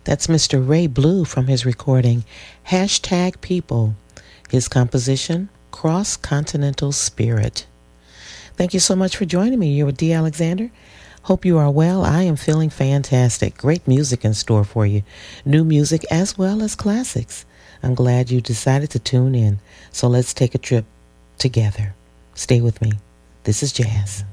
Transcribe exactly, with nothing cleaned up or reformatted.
That's Mister Ray Blue from his recording Hashtag People. His composition, Cross Continental Spirit. Thank you so much for joining me. You're with Dee Alexander. Hope you are well. I am feeling fantastic. Great music in store for you. New music as well as classics. I'm glad you decided to tune in. So let's take a trip together. Stay with me. This is Jazz.